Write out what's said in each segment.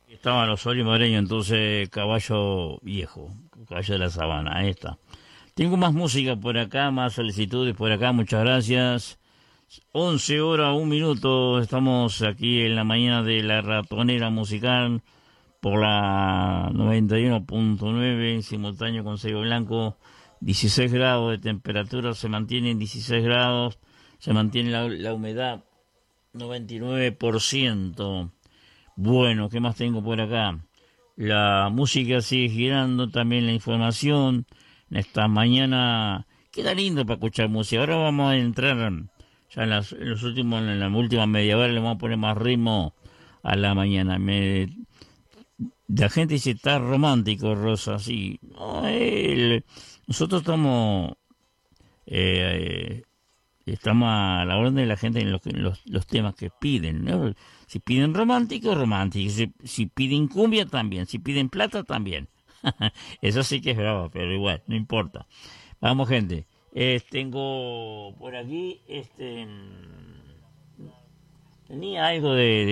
Estaban los olimareños, entonces caballo viejo, caballo de la sabana, ahí está. Tengo más música por acá, más solicitudes por acá, muchas gracias. 11 horas, 1 minuto, estamos aquí en la mañana de la ratonera musical por la 91.9, simultáneo con Sello Blanco, 16 grados de temperatura, se mantiene en 16 grados, se mantiene la humedad 99%. Bueno, ¿qué más tengo por acá? La música sigue girando, también la información. En esta mañana queda lindo para escuchar música. Ahora vamos a entrar ya en la última media hora, le vamos a poner más ritmo a la mañana. La gente dice, está romántico, Rosa, sí. No, nosotros estamos a la orden de la gente en los temas que piden, ¿no? Si piden romántico, romántico. Si piden cumbia, también. Si piden plata, también. Eso sí que es bravo, pero igual, no importa. Vamos, gente. Tengo por aquí, tenía algo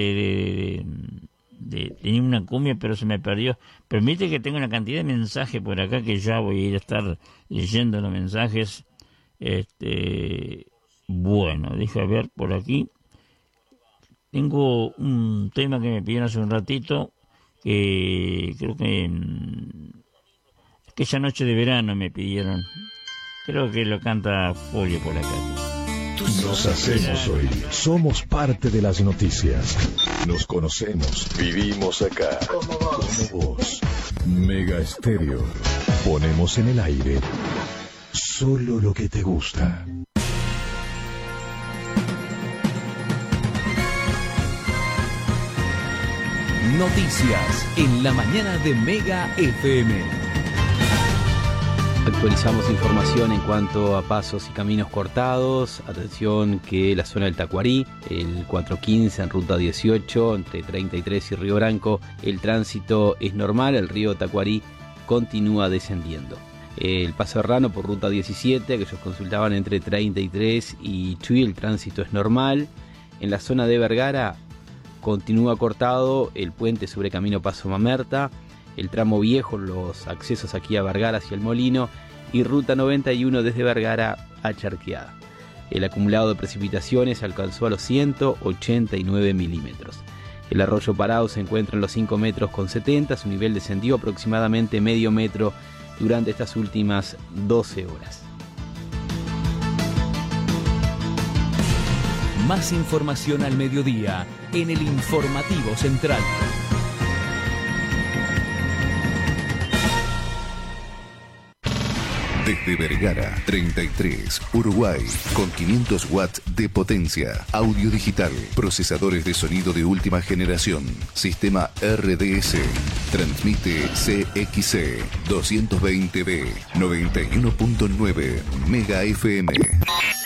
tenía una cumbia, pero se me perdió. Permite que tenga una cantidad de mensajes por acá que ya voy a ir a estar leyendo los mensajes. Bueno, déjame ver por aquí. Tengo un tema que me pidieron hace un ratito, que creo que aquella noche de verano me pidieron. Creo que lo canta Folio por acá. Nos hacemos oír. Somos parte de las noticias. Nos conocemos. Vivimos acá. Como vos. Mega Estéreo. Ponemos en el aire solo lo que te gusta. Noticias en la mañana de Mega FM. Actualizamos información en cuanto a pasos y caminos cortados. Atención que la zona del Tacuarí, el 415 en ruta 18, entre 33 y Río Branco, el tránsito es normal, el río Tacuarí continúa descendiendo. El Paso Serrano por ruta 17, aquellos consultaban entre 33 y Chuy, el tránsito es normal. En la zona de Vergara continúa cortado el puente sobre Camino Paso Mamerta, el tramo viejo, los accesos aquí a Vergara hacia el Molino y ruta 91 desde Vergara a Charqueada. El acumulado de precipitaciones alcanzó a los 189 milímetros. El arroyo Parado se encuentra en los 5 metros con 70, su nivel descendió aproximadamente medio metro durante estas últimas 12 horas. Más información al mediodía en el Informativo Central. Desde Vergara, 33, Uruguay, con 500 watts de potencia, audio digital, procesadores de sonido de última generación, sistema RDS, transmite CXC 220B, 91.9 Mega FM.